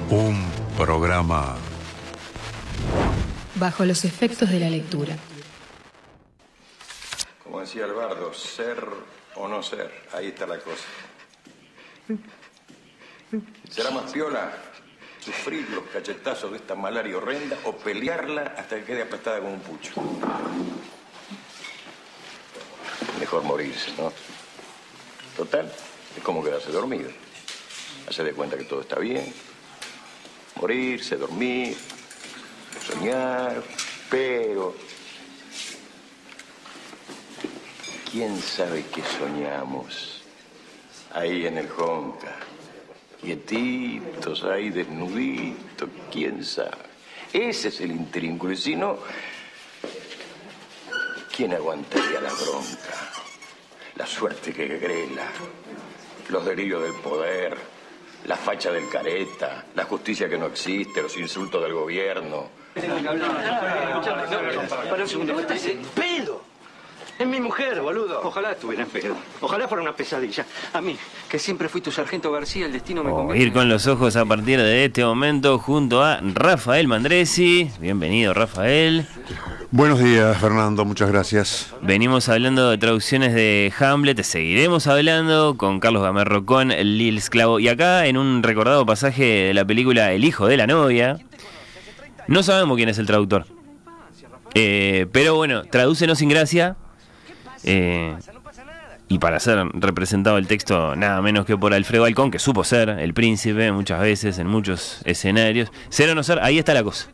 Un programa bajo los efectos de la lectura. Como decía el bardo, ser o no ser, ahí está la cosa. ¿Será más piola sufrir los cachetazos de esta malaria horrenda o pelearla hasta que quede aplastada como un pucho? Mejor morirse, ¿no? Total, es como quedarse dormido. Hacer de cuenta que todo está bien. Morirse, dormir, soñar, pero... ¿quién sabe qué soñamos? Ahí en el Jonca, quietitos, ahí desnuditos, ¿quién sabe? Ese es el intrínculo, y si no, ¿quién aguantaría la bronca? La suerte que grela, los delirios del poder, la facha del careta, la justicia que no existe, los insultos del gobierno. Para un segundo, ¡pedo! Es mi mujer, boludo. Ojalá estuviera en pedo. Ojalá fuera una pesadilla. A mí, que siempre fui tu sargento García, el destino me conviene. Ir con los ojos a partir de este momento junto a Rafael Mandresi. Bienvenido, Rafael. Buenos días, Fernando, muchas gracias. Venimos hablando de traducciones de Hamlet, te seguiremos hablando con Carlos Gamerro, con Lil Esclavo. Y acá, en un recordado pasaje de la película El hijo de la novia, no sabemos quién es el traductor. Pero bueno, traduce No sin gracia. Y para ser representado el texto nada menos que por Alfredo Alcón, que supo ser el príncipe muchas veces en muchos escenarios. Ser o no ser, ahí está la cosa.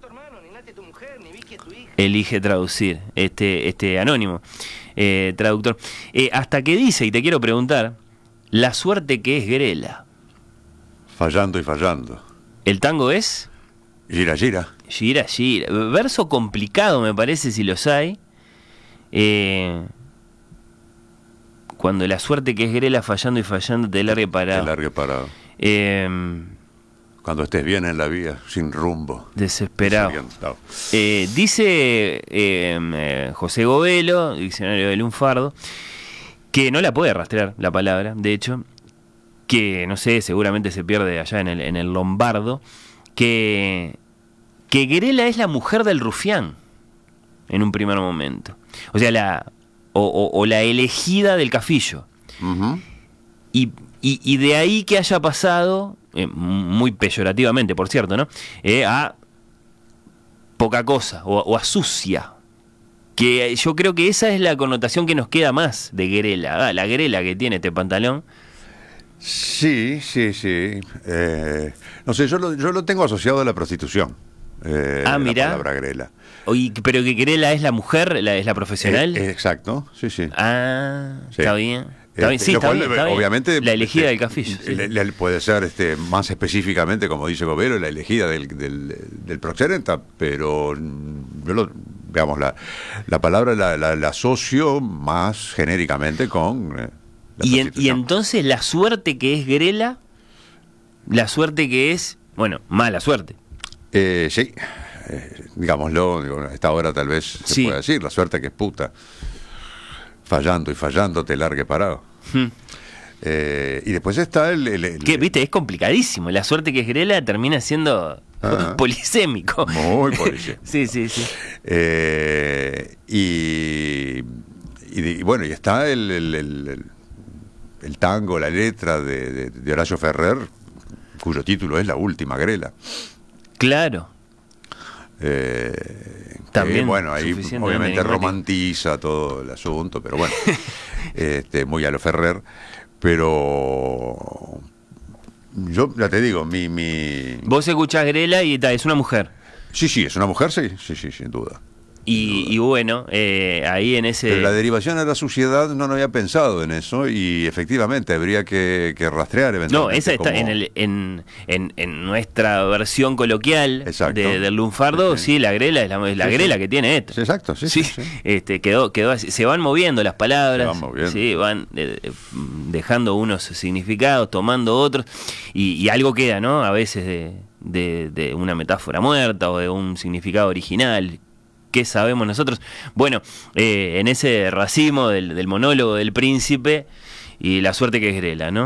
Elige traducir este anónimo traductor. Hasta que dice, y te quiero preguntar, la suerte que es Grela. Fallando y fallando. ¿El tango es? Gira, gira. Gira, gira. Verso complicado me parece, si los hay. Cuando la suerte que es Grela, fallando y fallando, te largue parado. Te largue parado. Cuando estés bien en la vía, sin rumbo. Desesperado. Dice José Govelo, diccionario de Lunfardo, que no la puede rastrear la palabra, de hecho, que no sé, seguramente se pierde allá en el lombardo, que Grela es la mujer del rufián, en un primer momento. O sea, la elegida del Cafillo. Uh-huh. Y de ahí que haya pasado, muy peyorativamente, por cierto, ¿no? A poca cosa, o a sucia. Que yo creo que esa es la connotación que nos queda más de Grela. La Grela que tiene este pantalón. Sí. No sé, yo lo tengo asociado a la prostitución. Mirá. La palabra Grela. Pero que Grela es la mujer, es la profesional. Exacto, sí. Sí. Está bien. Está bien, sí, está bien. Obviamente, la elegida del Cafillo. Sí. Puede ser más específicamente, como dice Govelo, la elegida del proxeneta, pero digamos, la palabra la asocio más genéricamente con la prostitución. Y entonces la suerte que es Grela, la suerte que es, bueno, mala suerte. Sí, digámoslo, a esta hora tal vez se puede decir, la suerte que es puta. Fallando y fallando te largue parado. Y después está que, viste, es complicadísimo. La suerte que es Grela termina siendo polisémico. Muy polisémico. Sí. Y bueno, y está el tango, la letra de Horacio Ferrer, cuyo título es La última Grela. Claro. También, bueno, ahí obviamente romantiza todo el asunto, pero bueno, muy a lo Ferrer. Pero yo ya te digo, vos escuchás Grela y es una mujer. Sí, es una mujer, sí, sin duda. Y bueno, ahí en ese... Pero la derivación a la suciedad no había pensado en eso, y efectivamente habría que rastrear eventualmente. No, esa está en nuestra versión coloquial del lunfardo. Sí, la Grela es la Grela que tiene esto. Exacto, sí. Quedó así. Se van moviendo las palabras, van van dejando unos significados, tomando otros, y algo queda, ¿no? A veces de una metáfora muerta o de un significado original. ¿Qué sabemos nosotros? Bueno, en ese racimo del monólogo del príncipe y la suerte que es Grela, ¿no?